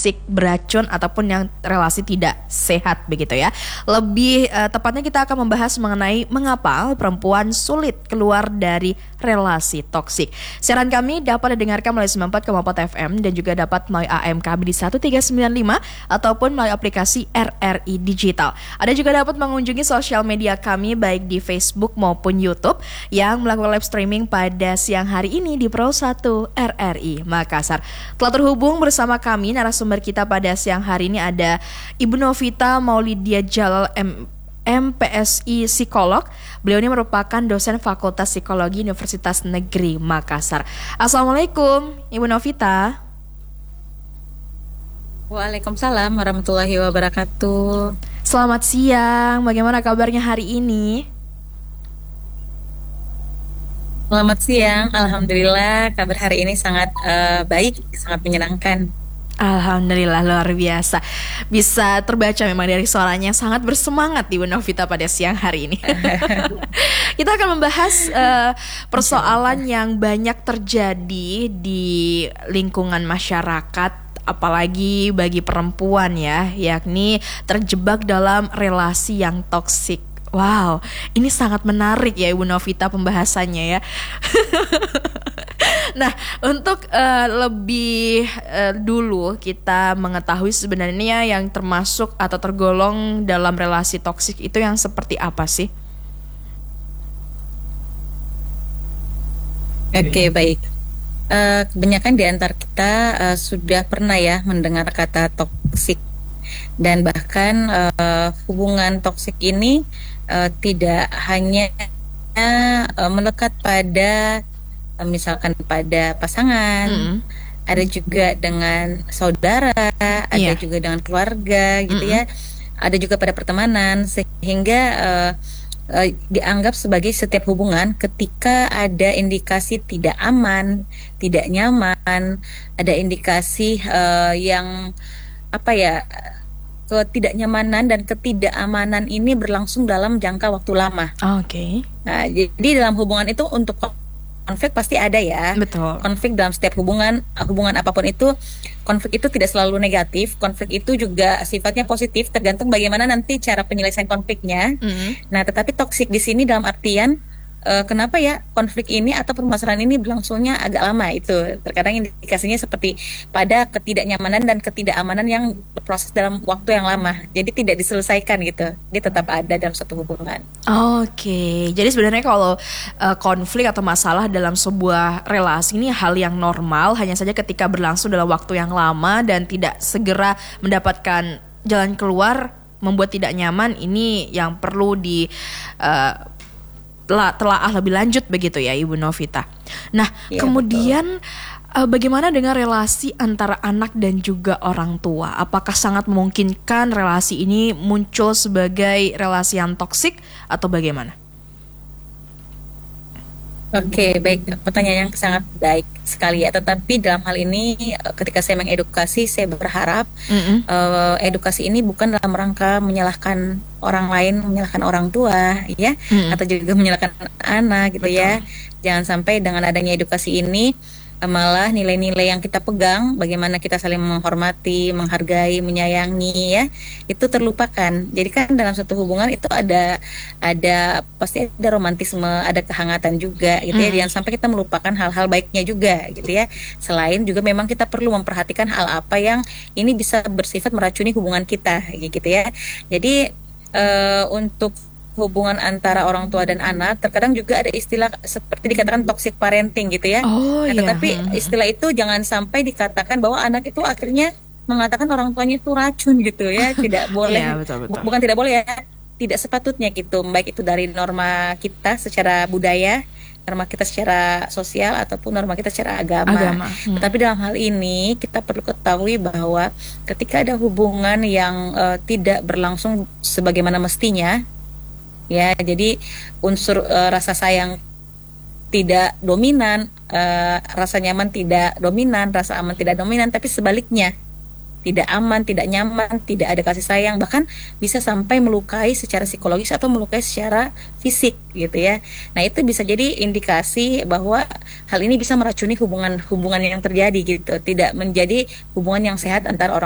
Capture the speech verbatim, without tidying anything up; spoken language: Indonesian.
toksik, beracun ataupun yang relasi tidak sehat begitu ya. Lebih uh, tepatnya kita akan membahas mengenai mengapa perempuan sulit keluar dari relasi toksik. Siaran kami dapat didengarkan melalui sembilan puluh empat koma empat F M dan juga dapat melalui A M K B di seratus tiga puluh sembilan lima ataupun melalui aplikasi R R I Digital. Ada juga dapat mengunjungi sosial media kami baik di Facebook maupun YouTube yang melakukan live streaming pada siang hari ini di Pro satu R R I Makassar. Telah terhubung bersama kami narasumber kita pada siang hari ini ada Ibu Novita Maulidia Jalal M M P S I Psikolog. Beliau ini merupakan dosen Fakultas Psikologi Universitas Negeri Makassar. Assalamualaikum Ibu Novita. Waalaikumsalam warahmatullahi wabarakatuh. Selamat siang, bagaimana kabarnya hari ini? Selamat siang, alhamdulillah kabar hari ini sangat uh, baik, sangat menyenangkan. Alhamdulillah luar biasa. Bisa terbaca memang dari suaranya sangat bersemangat Ibu Novita pada siang hari ini. Kita akan membahas uh, persoalan yang banyak terjadi di lingkungan masyarakat, apalagi bagi perempuan ya, yakni terjebak dalam relasi yang toksik. Wow, ini sangat menarik ya Ibu Novita pembahasannya ya. Nah, untuk uh, lebih uh, dulu kita mengetahui sebenarnya yang termasuk atau tergolong dalam relasi toksik itu yang seperti apa sih? Oke, okay, baik. Uh, kebanyakan di antara kita uh, sudah pernah ya mendengar kata toksik, dan bahkan uh, hubungan toksik ini uh, tidak hanya uh, melekat pada misalkan pada pasangan, mm-hmm. ada juga dengan saudara, yeah. ada juga dengan keluarga, gitu mm-hmm. ya, ada juga pada pertemanan, sehingga uh, uh, dianggap sebagai setiap hubungan ketika ada indikasi tidak aman, tidak nyaman, ada indikasi uh, yang apa ya, ketidaknyamanan dan ketidakamanan ini berlangsung dalam jangka waktu lama. Oke. Okay. Nah, jadi dalam hubungan itu untuk konflik pasti ada ya. Betul. Konflik dalam setiap hubungan, hubungan apapun itu, konflik itu tidak selalu negatif. Konflik itu juga sifatnya positif, tergantung bagaimana nanti cara penyelesaian konfliknya. Mm-hmm. Nah, tetapi toksik di sini dalam artian uh, kenapa ya konflik ini atau permasalahan ini berlangsungnya agak lama, itu terkadang indikasinya seperti pada ketidaknyamanan dan ketidakamanan yang berproses dalam waktu yang lama. Jadi tidak diselesaikan gitu. Dia tetap ada dalam satu hubungan. Oke, jadi sebenarnya kalau uh, konflik atau masalah dalam sebuah relasi ini hal yang normal, hanya saja ketika berlangsung dalam waktu yang lama dan tidak segera mendapatkan jalan keluar, membuat tidak nyaman, ini yang perlu di uh, telah telaah lebih lanjut begitu ya Ibu Novita. Nah, ya, kemudian uh, bagaimana dengan relasi antara anak dan juga orang tua? Apakah sangat memungkinkan relasi ini muncul sebagai relasi yang toksik atau bagaimana? Oke, baik, pertanyaan yang sangat baik sekali ya. Tetapi dalam hal ini ketika saya mengedukasi, saya berharap mm-hmm. uh, edukasi ini bukan dalam rangka menyalahkan orang lain, menyalahkan orang tua ya, mm-hmm. atau juga menyalahkan anak gitu. Betul. Ya. Jangan sampai dengan adanya edukasi ini malah nilai-nilai yang kita pegang, bagaimana kita saling menghormati, menghargai, menyayangi ya, itu terlupakan. Jadi kan dalam satu hubungan itu ada ada pasti ada romantisme, ada kehangatan juga gitu ya. Mm. Jangan sampai kita melupakan hal-hal baiknya juga gitu ya. Selain juga memang kita perlu memperhatikan hal apa yang ini bisa bersifat meracuni hubungan kita gitu ya. Jadi uh, untuk hubungan antara orang tua dan anak, terkadang juga ada istilah seperti dikatakan toxic parenting gitu ya. Oh, nah, iya. Tetapi istilah itu jangan sampai dikatakan bahwa anak itu akhirnya mengatakan orang tuanya itu racun gitu ya. Tidak boleh. Yeah, betul, betul. Bukan tidak boleh ya. Tidak sepatutnya gitu. Baik itu dari norma kita secara budaya, norma kita secara sosial, ataupun norma kita secara agama. agama. Hmm. Tetapi dalam hal ini kita perlu ketahui bahwa ketika ada hubungan yang uh, tidak berlangsung sebagaimana mestinya, ya, jadi unsur uh, rasa sayang tidak dominan, uh, rasa nyaman tidak dominan, rasa aman tidak dominan, tapi sebaliknya, tidak aman, tidak nyaman, tidak ada kasih sayang, bahkan bisa sampai melukai secara psikologis atau melukai secara fisik gitu ya. Nah, itu bisa jadi indikasi bahwa hal ini bisa meracuni hubungan-hubungan yang terjadi gitu, tidak menjadi hubungan yang sehat antara orang